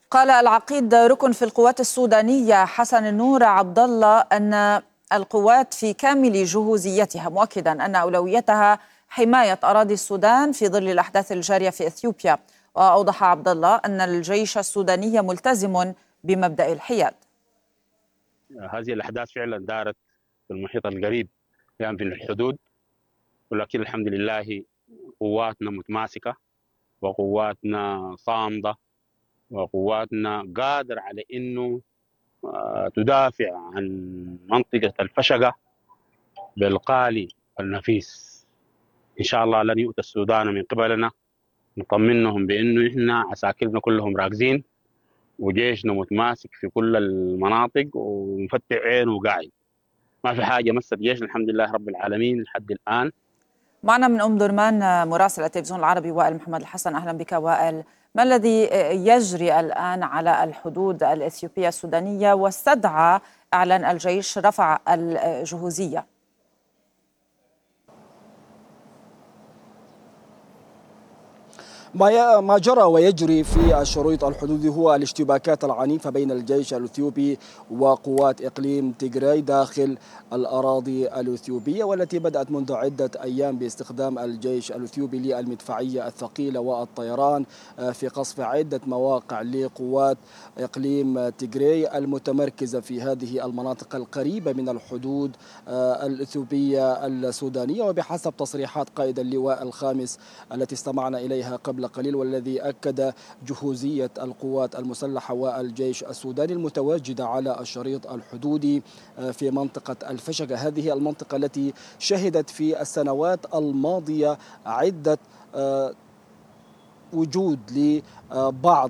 قال العقيد ركن في القوات السودانية حسن النور عبد الله أن القوات في كامل جهوزيتها، مؤكدا أن أولويتها حماية أراضي السودان في ظل الأحداث الجارية في إثيوبيا. وأوضح عبد الله أن الجيش السوداني ملتزم بمبدأ الحياد. هذه الأحداث فعلا دارت في المحيط القريب، يعني في الحدود، ولكن الحمد لله قواتنا متماسكة وقواتنا صامدة وقواتنا قادر على إنه تدافع عن منطقة الفشقة بالقالي النفيس. إن شاء الله لن يؤتى السودان من قبلنا، نطمنهم بأنه إحنا عساكرنا كلهم راكزين وجيشنا متماسك في كل المناطق ومفتح عينه وقاعد، ما في حاجة مست جيشنا الحمد لله رب العالمين لحد الآن. معنا من أم درمان مراسل التلفزيون العربي وائل محمد الحسن. أهلا بك وائل. ما الذي يجري الآن على الحدود الإثيوبية السودانية واستدعى إعلان الجيش رفع الجهوزية؟ ما جرى ويجري في الشريط الحدودي هو الاشتباكات العنيفة بين الجيش الأثيوبي وقوات إقليم تيغراي داخل الأراضي الأثيوبية، والتي بدأت منذ عدة أيام باستخدام الجيش الأثيوبي للمدفعية الثقيلة والطيران في قصف عدة مواقع لقوات إقليم تيغراي المتمركزة في هذه المناطق القريبة من الحدود الأثيوبية السودانية. وبحسب تصريحات قائد اللواء الخامس التي استمعنا إليها قبل قليل، والذي أكد جهوزية القوات المسلحة والجيش السوداني المتواجدة على الشريط الحدودي في منطقة الفشقة، هذه المنطقة التي شهدت في السنوات الماضية عدة وجود لبعض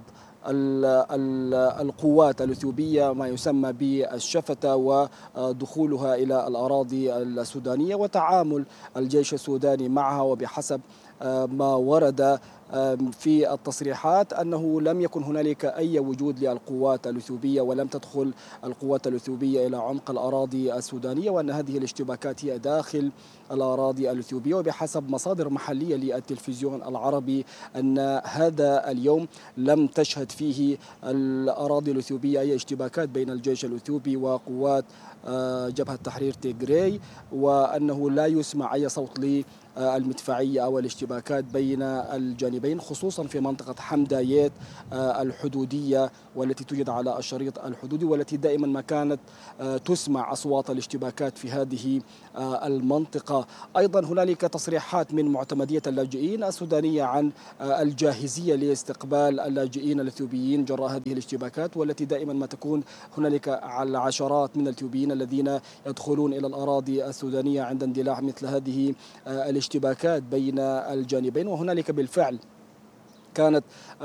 القوات الأثيوبية ما يسمى بالشفتة ودخولها إلى الأراضي السودانية وتعامل الجيش السوداني معها. وبحسب ما ورد في التصريحات أنه لم يكن هنالك أي وجود للقوات الأثيوبية ولم تدخل القوات الأثيوبية إلى عمق الأراضي السودانية، وأن هذه الاشتباكات هي داخل الأراضي الأثيوبية. وبحسب مصادر محلية للتلفزيون العربي أن هذا اليوم لم تشهد فيه الأراضي الأثيوبية أي اشتباكات بين الجيش الأثيوبي وقوات جبهة تحرير تيغراي، وأنه لا يسمع أي صوت للمدفعية أو الاشتباكات بين الجانبين، خصوصا في منطقة حمدايات الحدودية والتي توجد على الشريط الحدودي، والتي دائما ما كانت تسمع أصوات الاشتباكات في هذه المنطقة. أيضا هنالك تصريحات من معتمدية اللاجئين السودانية عن الجاهزية لاستقبال اللاجئين الأثيوبيين جراء هذه الاشتباكات، والتي دائما ما تكون هنالك العشرات من الأثيوبيين الذين يدخلون إلى الأراضي السودانية عند اندلاع مثل هذه الاشتباكات بين الجانبين. وهنالك بالفعل كانت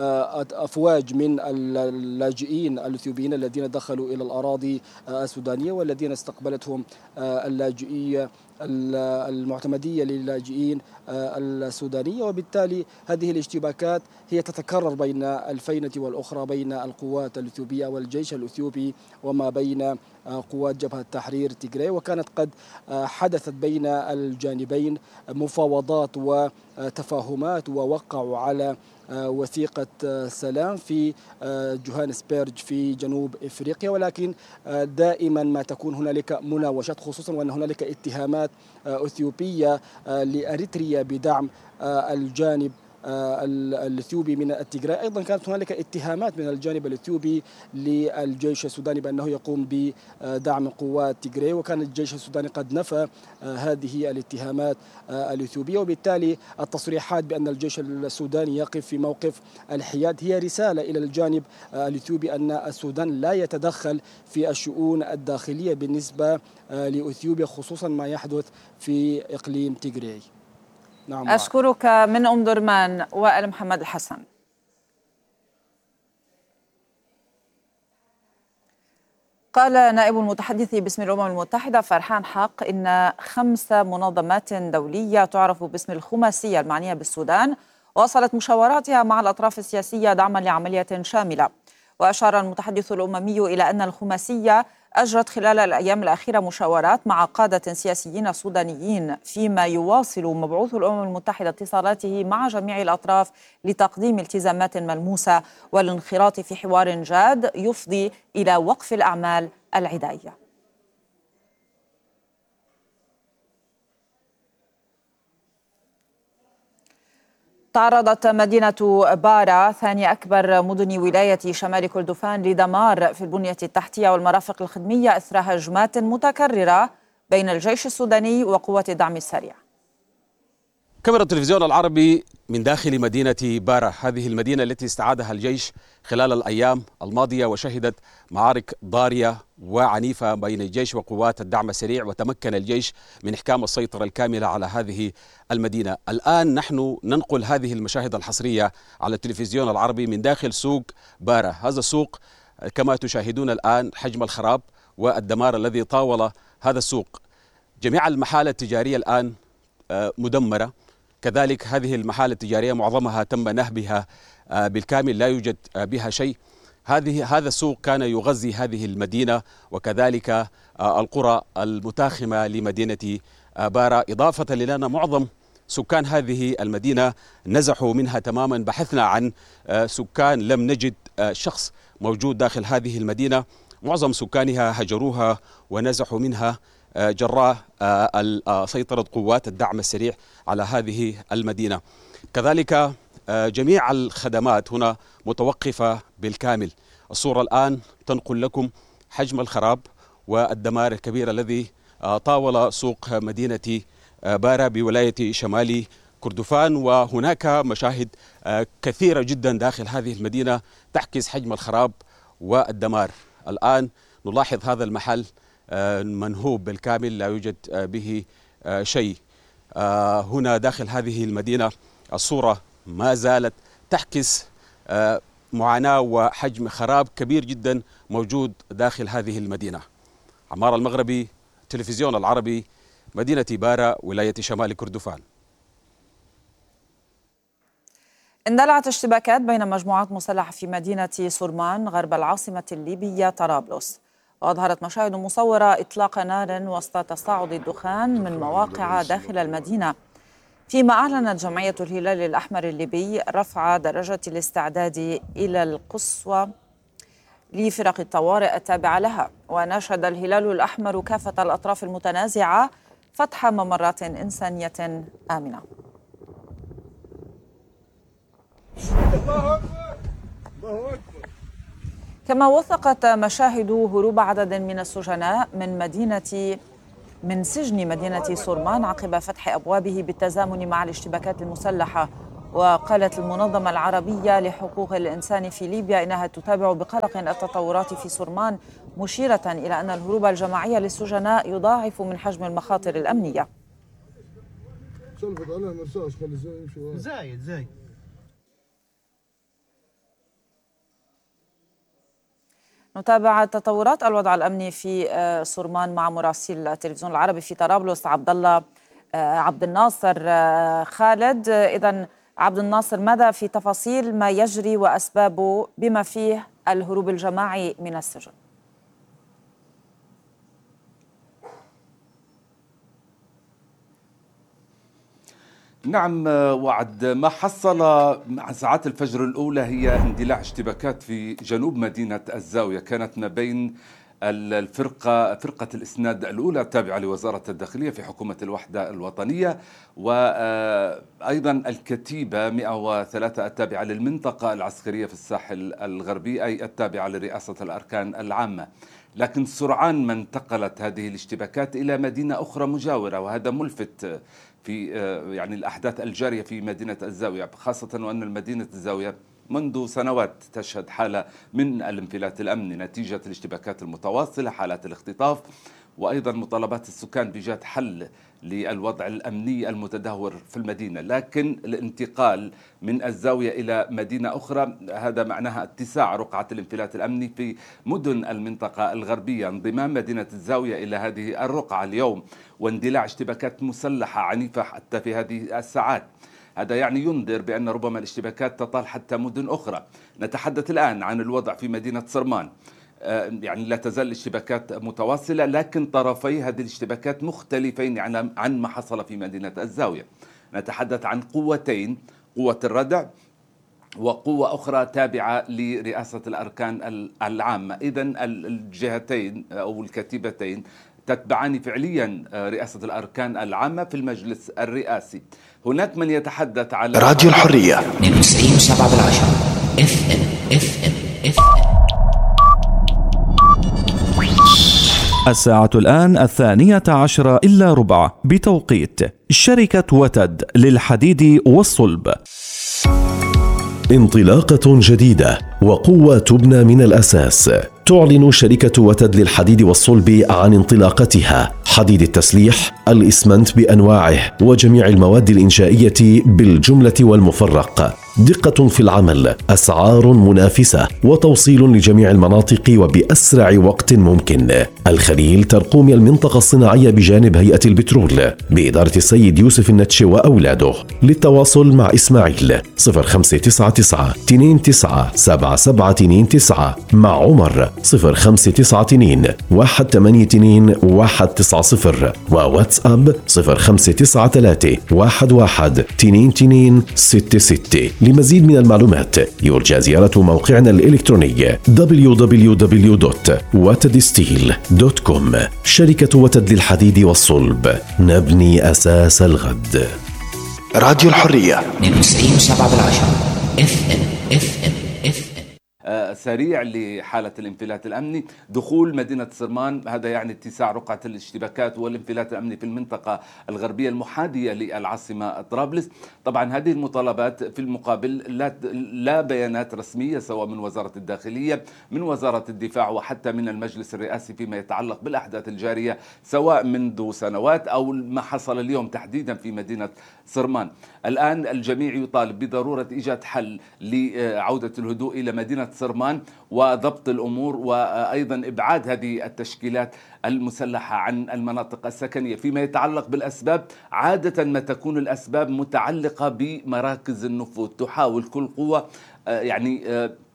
أفواج من اللاجئين الأثيوبيين الذين دخلوا إلى الأراضي السودانية والذين استقبلتهم اللاجئية المعتمدية للاجئين السودانية. وبالتالي هذه الاشتباكات هي تتكرر بين الفينة والأخرى بين القوات الأثيوبية والجيش الأثيوبي وما بين قوات جبهة تحرير تيغراي، وكانت قد حدثت بين الجانبين مفاوضات وتفاهمات ووقعوا على وثيقة سلام في جوهانسبرج في جنوب إفريقيا، ولكن دائما ما تكون هنالك مناوشات، خصوصا وأن هنالك اتهامات أثيوبية لأريتريا بدعم الجانب الأثيوبي من التيغراي. أيضا كانت هنالك اتهامات من الجانب الأثيوبي للجيش السوداني بأنه يقوم بدعم قوات تيغراي، وكان الجيش السوداني قد نفى هذه الاتهامات الأثيوبية. وبالتالي التصريحات بأن الجيش السوداني يقف في موقف الحياد هي رسالة إلى الجانب الأثيوبي أن السودان لا يتدخل في الشؤون الداخلية بالنسبة لأثيوبيا، خصوصا ما يحدث في إقليم تيغراي. نعم، أشكرك من أم درمان وائل محمد الحسن. قال نائب المتحدث باسم الأمم المتحدة فرحان حق إن 5 منظمات دولية تعرف باسم الخماسية المعنية بالسودان واصلت مشاوراتها مع الأطراف السياسية دعما لعملية شاملة. وأشار المتحدث الأممي إلى أن الخماسية أجرت خلال الأيام الأخيرة مشاورات مع قادة سياسيين سودانيين، فيما يواصل مبعوث الأمم المتحدة اتصالاته مع جميع الأطراف لتقديم التزامات ملموسة والانخراط في حوار جاد يفضي إلى وقف الأعمال العدائية. تعرضت مدينة بارا ثاني أكبر مدن ولاية شمال كردفان لدمار في البنية التحتية والمرافق الخدمية إثر هجمات متكررة بين الجيش السوداني وقوات الدعم السريع. كاميرا التلفزيون العربي من داخل مدينة بارا، هذه المدينة التي استعادها الجيش خلال الأيام الماضية وشهدت معارك ضارية وعنيفة بين الجيش وقوات الدعم السريع، وتمكن الجيش من إحكام السيطرة الكاملة على هذه المدينة. الآن نحن ننقل هذه المشاهد الحصرية على التلفزيون العربي من داخل سوق بارا. هذا السوق كما تشاهدون الآن حجم الخراب والدمار الذي طاول هذا السوق. جميع المحال التجارية الآن مدمرة، كذلك هذه المحال التجارية معظمها تم نهبها بالكامل، لا يوجد بها شيء. هذا السوق كان يغذي هذه المدينة وكذلك القرى المتاخمة لمدينة بارا، إضافة لأن معظم سكان هذه المدينة نزحوا منها تماما. بحثنا عن سكان لم نجد شخص موجود داخل هذه المدينة، معظم سكانها هجروها ونزحوا منها جراء سيطرة قوات الدعم السريع على هذه المدينة. كذلك جميع الخدمات هنا متوقفة بالكامل. الصورة الآن تنقل لكم حجم الخراب والدمار الكبير الذي طاول سوق مدينة بارا بولاية شمال كردفان، وهناك مشاهد كثيرة جدا داخل هذه المدينة تعكس حجم الخراب والدمار. الآن نلاحظ هذا المحل منهوب بالكامل، لا يوجد به شيء. هنا داخل هذه المدينة الصورة ما زالت تعكس معاناة وحجم خراب كبير جدا موجود داخل هذه المدينة. عمار المغربي، تلفزيون العربي، مدينة بارا، ولاية شمال كردفان. اندلعت اشتباكات بين مجموعات مسلحة في مدينة سورمان غرب العاصمة الليبية طرابلس، وأظهرت مشاهد مصورة إطلاق نار وسط تصاعد الدخان من مواقع داخل المدينة، فيما أعلنت جمعية الهلال الأحمر الليبي رفع درجة الاستعداد إلى القصوى لفرق الطوارئ التابعة لها. وناشد الهلال الأحمر كافة الأطراف المتنازعة فتح ممرات إنسانية آمنة. كما وثقت مشاهد هروب عدد من السجناء من سجن مدينة سورمان عقب فتح أبوابه بالتزامن مع الاشتباكات المسلحة. وقالت المنظمة العربية لحقوق الإنسان في ليبيا إنها تتابع بقلق التطورات في سورمان، مشيرة إلى أن الهروب الجماعي للسجناء يضاعف من حجم المخاطر الأمنية. نتابع تطورات الوضع الأمني في سورمان مع مراسل التلفزيون العربي في طرابلس عبد الناصر خالد. إذن عبد الناصر، ماذا في تفاصيل ما يجري وأسبابه بما فيه الهروب الجماعي من السجن؟ نعم وعد، ما حصل مع ساعات الفجر الأولى هي اندلاع اشتباكات في جنوب مدينة الزاوية، كانت ما بين فرقة الإسناد الأولى التابعة لوزارة الداخلية في حكومة الوحدة الوطنية، وأيضا الكتيبة 103 التابعة للمنطقة العسكرية في الساحل الغربي، أي التابعة لرئاسة الأركان العامة. لكن سرعان ما انتقلت هذه الاشتباكات إلى مدينة أخرى مجاورة، وهذا ملفت في يعني الأحداث الجارية في مدينة الزاوية، خاصة وأن مدينة الزاوية منذ سنوات تشهد حالة من الانفلات الأمني نتيجة الاشتباكات المتواصلة، حالات الاختطاف، وأيضا مطالبات السكان بإيجاد حل للوضع الأمني المتدهور في المدينة. لكن الانتقال من الزاوية إلى مدينة أخرى هذا معناها اتساع رقعة الانفلات الأمني في مدن المنطقة الغربية. انضمام مدينة الزاوية إلى هذه الرقعة اليوم واندلاع اشتباكات مسلحة عنيفة حتى في هذه الساعات، هذا يعني ينذر بأن ربما الاشتباكات تطال حتى مدن أخرى. نتحدث الآن عن الوضع في مدينة سرمان. يعني لا تزال الاشتباكات متواصلة، لكن طرفي هذه الاشتباكات مختلفين يعني عن ما حصل في مدينة الزاوية. نتحدث عن قوتين، قوة الردع وقوة أخرى تابعة لرئاسة الأركان العامة. إذن الجهتين أو الكتيبتين تتبعان فعليا رئاسة الأركان العامة في المجلس الرئاسي. هناك من يتحدث على راديو الحرية 92.7 FM. الساعة الآن 12:03 بتوقيت شركة وتد للحديد والصلب. انطلاقة جديدة وقوة تبنى من الأساس. تعلن شركة وتد للحديد والصلب عن انطلاقتها حديد التسليح، الإسمنت بأنواعه وجميع المواد الإنشائية بالجملة والمفرق. دقة في العمل، أسعار منافسة، وتوصيل لجميع المناطق وبأسرع وقت ممكن. الخليل ترقوم المنطقة الصناعية بجانب هيئة البترول بإدارة السيد يوسف النتش وأولاده. للتواصل مع إسماعيل 0599 29 7729، مع عمر 0592 182 190، وواتساب 0593 11 22 66. لمزيد من المعلومات يرجى زيارة موقعنا الإلكتروني www.watedsteel.com. شركة وتد للحديد والصلب، نبني أساس الغد. راديو الحرية 92.7 FM. سريع لحالة الانفلات الأمني. دخول مدينة سرمان هذا يعني اتساع رقعة الاشتباكات والانفلات الأمني في المنطقة الغربية المحاذية للعاصمة طرابلس. طبعا هذه المطالبات في المقابل لا بيانات رسمية سواء من وزارة الداخلية، من وزارة الدفاع، وحتى من المجلس الرئاسي فيما يتعلق بالأحداث الجارية سواء منذ سنوات أو ما حصل اليوم تحديدا في مدينة سرمان. الآن الجميع يطالب بضرورة إيجاد حل لعودة الهدوء إلى مدينة سرمان وضبط الأمور، وأيضا إبعاد هذه التشكيلات المسلحة عن المناطق السكنية. فيما يتعلق بالأسباب، عادة ما تكون الأسباب متعلقة بمراكز النفوذ. تحاول كل قوة يعني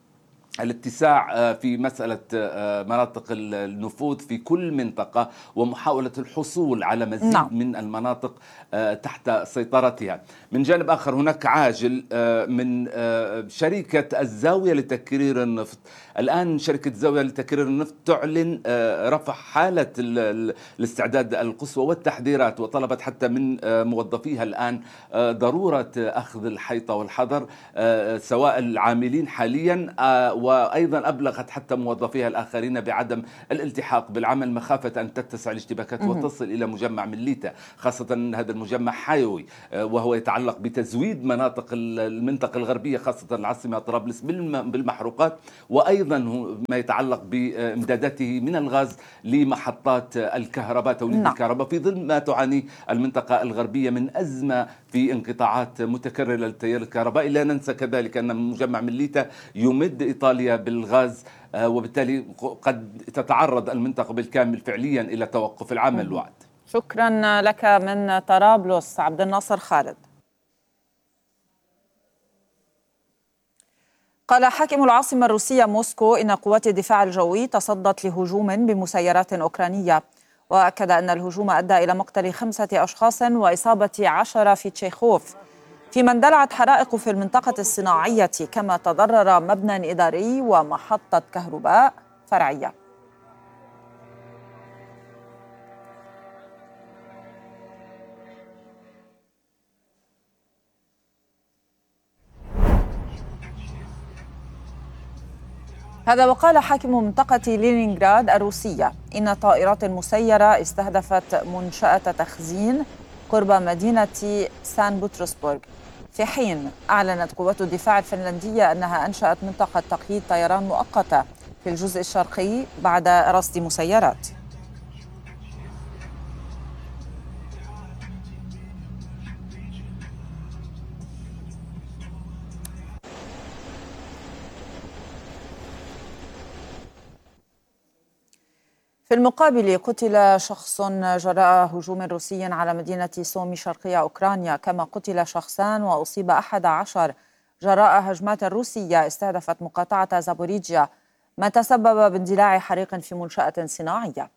الاتساع في مسألة مناطق النفوذ في كل منطقة ومحاولة الحصول على مزيد من المناطق تحت سيطرتها. من جانب آخر هناك عاجل من شركة الزاوية لتكرير النفط. الآن شركة الزاوية لتكرير النفط تعلن رفع حالة الاستعداد القصوى والتحذيرات، وطلبت حتى من موظفيها الآن ضرورة أخذ الحيطة والحذر سواء العاملين حاليا، وأيضا أبلغت حتى موظفيها الآخرين بعدم الالتحاق بالعمل مخافة أن تتسع الاشتباكات وتصل إلى مجمع مليتا، خاصة أن هذا المجمع حيوي وهو يتعلق بتزويد مناطق المنطقة الغربية خاصة العاصمة طرابلس بالمحروقات، وأيضا ما يتعلق بإمداداته من الغاز لمحطات الكهرباء، توليد الكهرباء، في ظل ما تعاني المنطقة الغربية من أزمة في انقطاعات متكررة للتيار الكهربائي. لا ننسى كذلك أن مجمع مليتا يمد إيطاليا بالغاز، وبالتالي قد تتعرض المنطقة بالكامل فعليا إلى توقف العمل. وعد. شكرا لك من طرابلس عبد الناصر خالد. قال حاكم العاصمة الروسية موسكو إن قوات الدفاع الجوي تصدت لهجوم بمسيرات أوكرانية، وأكد أن الهجوم أدى إلى مقتل 5 أشخاص وإصابة 10 في تشيخوف، فيما اندلعت حرائق في المنطقة الصناعية، كما تضرر مبنى إداري ومحطة كهرباء فرعية. هذا وقال حاكم منطقة لينينغراد الروسية إن طائرات مسيرة استهدفت منشأة تخزين قرب مدينة سان بطرسبرغ، في حين أعلنت قوات الدفاع الفنلندية أنها أنشأت منطقة تقييد طيران مؤقتة في الجزء الشرقي بعد رصد مسيرات. في المقابل قتل شخص جراء هجوم روسي على مدينة سومي شرقية أوكرانيا، كما قتل شخصان وأصيب 11 جراء هجمات روسية استهدفت مقاطعة زابوريجيا ما تسبب باندلاع حريق في منشأة صناعية.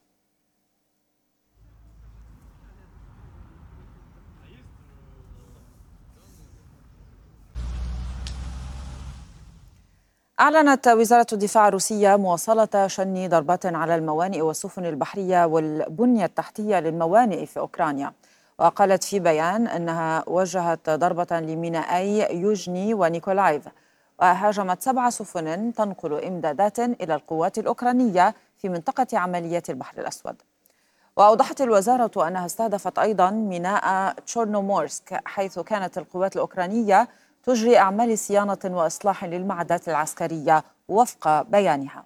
أعلنت وزارة الدفاع الروسية مواصلة شن ضربات على الموانئ والسفن البحرية والبنية التحتية للموانئ في أوكرانيا، وقالت في بيان أنها وجهت ضربة لمينائي يوجني ونيكولايف، وهاجمت 7 سفن تنقل إمدادات إلى القوات الأوكرانية في منطقة عمليات البحر الأسود. وأوضحت الوزارة أنها استهدفت أيضا ميناء تشورنومورسك، حيث كانت القوات الأوكرانية تجري أعمال صيانة وإصلاح للمعدات العسكرية وفق بيانها.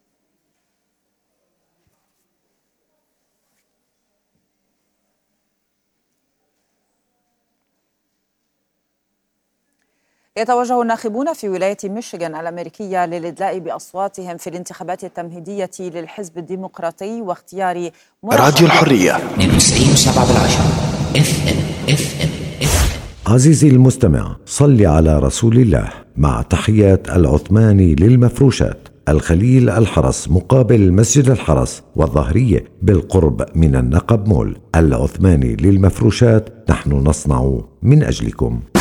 يتوجه الناخبون في ولاية ميشيغان الأمريكية للإدلاء بأصواتهم في الانتخابات التمهيدية للحزب الديمقراطي واختيار راديو الحرية 92.7 FM. عزيزي المستمع، صل على رسول الله. مع تحيات العثماني للمفروشات، الخليل الحرس مقابل مسجد الحرس والظهرية بالقرب من النقب مول. العثماني للمفروشات، نحن نصنع من أجلكم.